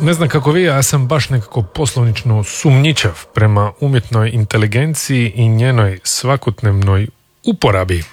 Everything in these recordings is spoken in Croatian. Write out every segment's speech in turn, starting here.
Ne znam kako vi, ja sam baš nekako poslovnično sumnjičav prema umjetnoj inteligenciji i njenoj svakodnevnoj uporabi.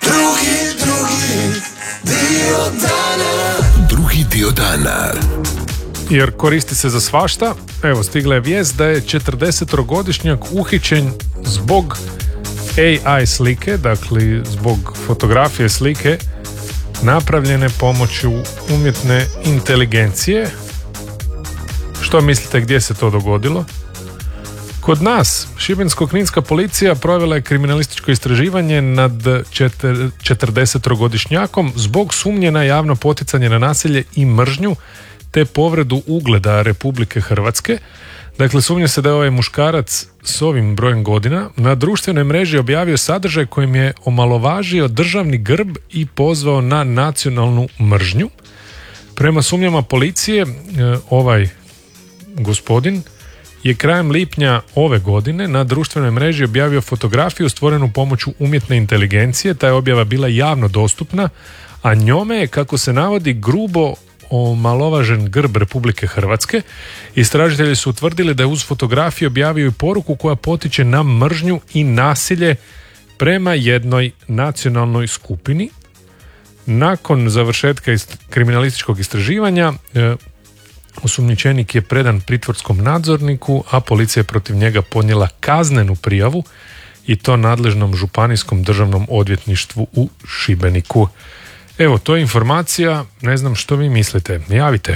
Drugi dio dana. Jer koristi se za svašta. Evo, stigla je vijest da je 40-godišnjak uhićen zbog AI slike, dakle zbog fotografije slike napravljene pomoću umjetne inteligencije. Što mislite gdje se to dogodilo? Kod nas, šibensko-kninska policija provela je kriminalističko istraživanje nad 40-godišnjakom zbog sumnje na javno poticanje na nasilje i mržnju te povredu ugleda Republike Hrvatske. Dakle, sumnja se da je ovaj muškarac s ovim brojem godina na društvenoj mreži objavio sadržaj kojim je omalovažio državni grb i pozvao na nacionalnu mržnju. Prema sumnjama policije, ovaj gospodin je krajem lipnja ove godine na društvenoj mreži objavio fotografiju stvorenu pomoću umjetne inteligencije. Ta je objava bila javno dostupna, a njome je, kako se navodi, grubo omalovažen grb Republike Hrvatske. Istražitelji su utvrdili da je uz fotografiju objavio i poruku koja potiče na mržnju i nasilje prema jednoj nacionalnoj skupini. Nakon završetka kriminalističkog istraživanja, osumnjičenik je predan pritvorskom nadzorniku, a policija je protiv njega podnijela kaznenu prijavu i to nadležnom županijskom državnom odvjetništvu u Šibeniku. Evo, to je informacija, ne znam što vi mislite, javite.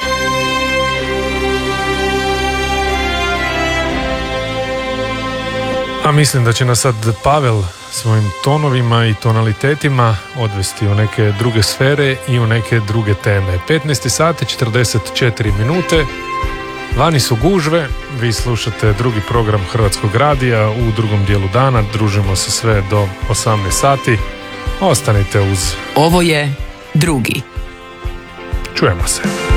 A mislim da će nas sad Pavel svojim tonovima i tonalitetima odvesti u neke druge sfere i u neke druge teme. 15 sati 44 minute, vani su gužve, vi slušate drugi program Hrvatskog radija u drugom dijelu dana, družimo se sve do 18 sati, ostanite uz. Ovo je drugi. Čujemo se.